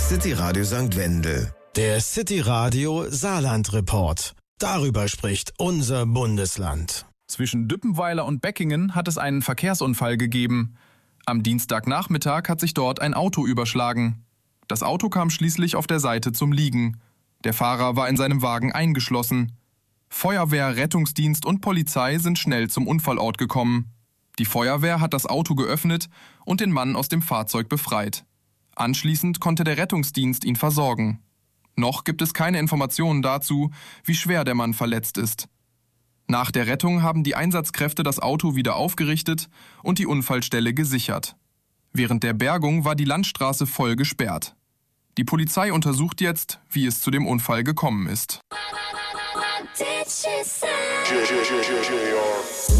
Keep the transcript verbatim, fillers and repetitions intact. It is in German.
City Radio Sankt Wendel. Der City Radio Saarland Report. Darüber spricht unser Bundesland. Zwischen Düppenweiler und Beckingen hat es einen Verkehrsunfall gegeben. Am Dienstagnachmittag hat sich dort ein Auto überschlagen. Das Auto kam schließlich auf der Seite zum Liegen. Der Fahrer war in seinem Wagen eingeschlossen. Feuerwehr, Rettungsdienst und Polizei sind schnell zum Unfallort gekommen. Die Feuerwehr hat das Auto geöffnet und den Mann aus dem Fahrzeug befreit. Anschließend konnte der Rettungsdienst ihn versorgen. Noch gibt es keine Informationen dazu, wie schwer der Mann verletzt ist. Nach der Rettung haben die Einsatzkräfte das Auto wieder aufgerichtet und die Unfallstelle gesichert. Während der Bergung war die Landstraße voll gesperrt. Die Polizei untersucht jetzt, wie es zu dem Unfall gekommen ist. What did she say?